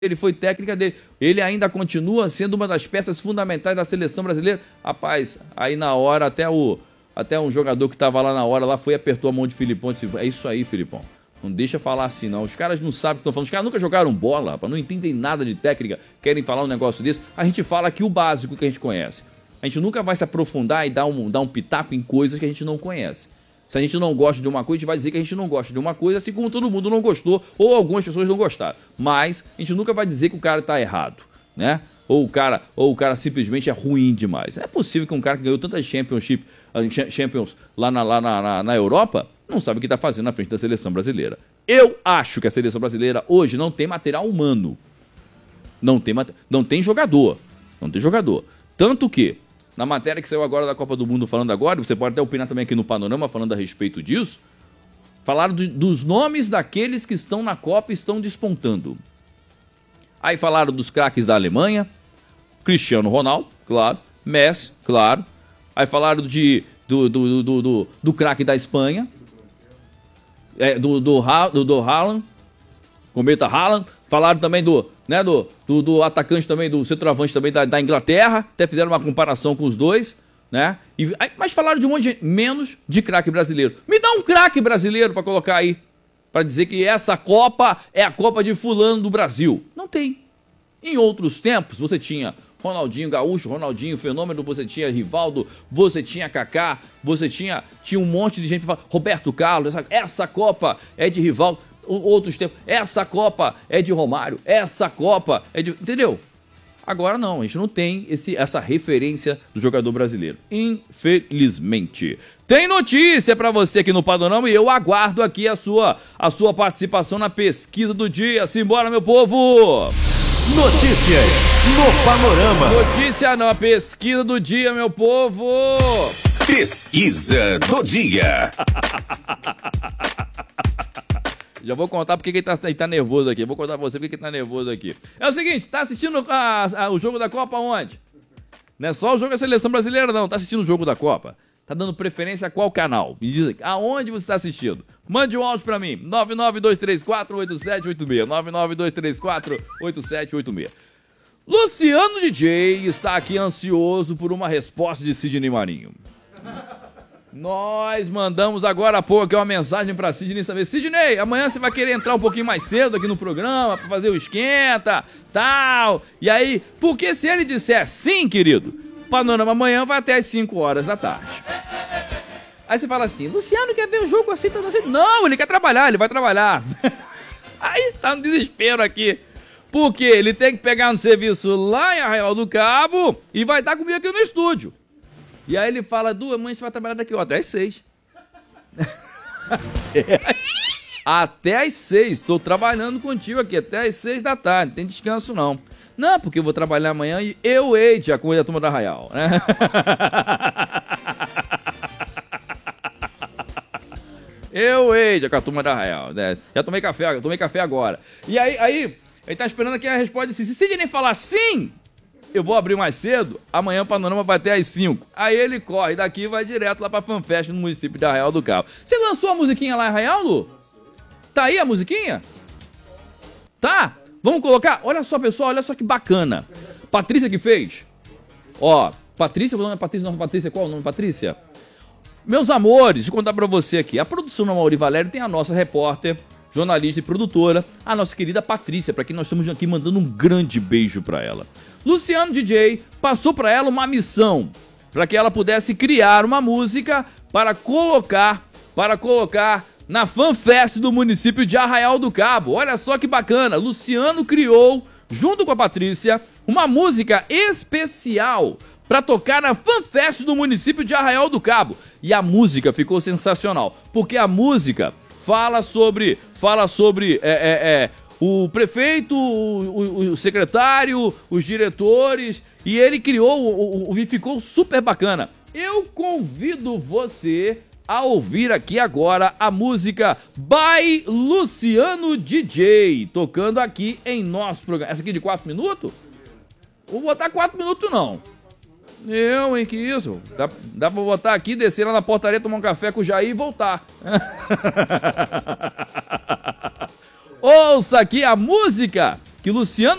ele foi técnica dele. Ele ainda continua sendo uma das peças fundamentais da seleção brasileira. Rapaz, aí na hora, até um jogador que estava lá na hora, lá foi e apertou a mão de Filipão e disse, é isso aí, Filipão. Não deixa falar assim, não. Os caras não sabem o que estão falando. Os caras nunca jogaram bola, rapaz, não entendem nada de técnica, querem falar um negócio desse. A gente fala aqui o básico que a gente conhece. A gente nunca vai se aprofundar e dar um pitaco em coisas que a gente não conhece. Se a gente não gosta de uma coisa, a gente vai dizer que a gente não gosta de uma coisa, assim como todo mundo não gostou, ou algumas pessoas não gostaram. Mas a gente nunca vai dizer que o cara está errado, né? Ou o cara simplesmente é ruim demais. É possível que um cara que ganhou tantas Champions lá na Europa não sabe o que está fazendo na frente da seleção brasileira. Eu acho que a seleção brasileira hoje não tem material humano. Não tem jogador. Não tem jogador. Tanto que, na matéria que saiu agora da Copa do Mundo falando agora, você pode até opinar também aqui no Panorama falando a respeito disso, falaram dos nomes daqueles que estão na Copa e estão despontando. Aí falaram dos craques da Alemanha, Cristiano Ronaldo, claro, Messi, claro. Aí falaram do craque da Espanha, do Haaland, Cometa Haaland. Falaram também do atacante também, do centroavante também da Inglaterra. Até fizeram uma comparação com os dois, né? Mas falaram de um monte de gente, menos de craque brasileiro. Me dá um craque brasileiro pra colocar aí, pra dizer que essa Copa é a Copa de fulano do Brasil. Não tem. Em outros tempos, você tinha Ronaldinho Gaúcho, Ronaldinho Fenômeno, você tinha Rivaldo, você tinha Kaká, você tinha um monte de gente pra falar, Roberto Carlos, essa Copa é de Rivaldo. Outros tempos, essa Copa é de Romário, essa Copa é de... Entendeu? Agora não, a gente não tem essa referência do jogador brasileiro. Infelizmente. Tem notícia pra você aqui no Panorama e eu aguardo aqui a sua participação na pesquisa do dia. Simbora, meu povo! Notícias no Panorama. Notícia na pesquisa do dia, meu povo! Pesquisa do dia. Já vou contar porque ele tá nervoso aqui. Vou contar pra você porque ele tá nervoso aqui. É o seguinte, tá assistindo o jogo da Copa onde? Não é só o jogo da seleção brasileira, não. Tá assistindo o jogo da Copa. Tá dando preferência a qual canal? Me diz aqui, aonde você tá assistindo? Mande um áudio pra mim. 992348786. 992348786. Luciano DJ está aqui ansioso por uma resposta de Sidney Marinho. Nós mandamos agora há pouco aqui uma mensagem pra Sidney saber. Sidney, amanhã você vai querer entrar um pouquinho mais cedo aqui no programa pra fazer o esquenta, tal. E aí, porque se ele disser sim, querido, o Panorama amanhã vai até às 5 horas da tarde. Aí você fala assim, Luciano quer ver o jogo assim, tá assim. Não, ele quer trabalhar, ele vai trabalhar. Aí tá no desespero aqui. Porque ele tem que pegar um serviço lá em Arraial do Cabo e vai estar comigo aqui no estúdio. E aí ele fala, amanhã você vai trabalhar daqui, até às 6. Até às 6, estou trabalhando contigo aqui, até às 6 da tarde, não tem descanso não. Não, porque eu vou trabalhar amanhã e eu hei já com a turma da Arraial, né? Eu hei já com a turma da Arraial, né? Já tomei café agora. E aí ele tá esperando aqui a resposta assim, se Sidney falar sim, eu vou abrir mais cedo, amanhã o Panorama vai até às 5. Aí ele corre daqui e vai direto lá pra FanFest no município de Arraial do Cabo. Você lançou a musiquinha lá em Arraial, Lu? Tá aí a musiquinha? Tá? Vamos colocar? Olha só, pessoal, olha só que bacana. Patrícia que fez. Ó, Patrícia, o nome é Patrícia, nossa Patrícia, qual é o nome, Patrícia? Meus amores, deixa eu contar pra você aqui. A produção da Mauri Valério tem a nossa repórter, jornalista e produtora, a nossa querida Patrícia, pra quem nós estamos aqui mandando um grande beijo pra ela. Luciano DJ passou para ela uma missão, para que ela pudesse criar uma música para colocar na FanFest do município de Arraial do Cabo. Olha só que bacana, Luciano criou, junto com a Patrícia, uma música especial para tocar na FanFest do município de Arraial do Cabo. E a música ficou sensacional, porque a música fala sobre o prefeito, o secretário, os diretores, e ele criou, e ficou super bacana. Eu convido você a ouvir aqui agora a música by Luciano DJ, tocando aqui em nosso programa. Essa aqui de 4 minutos? Vou botar 4 minutos não. Eu, hein, que isso? Dá pra botar aqui, descer lá na portaria, tomar um café com o Jair e voltar. Ouça aqui a música que Luciano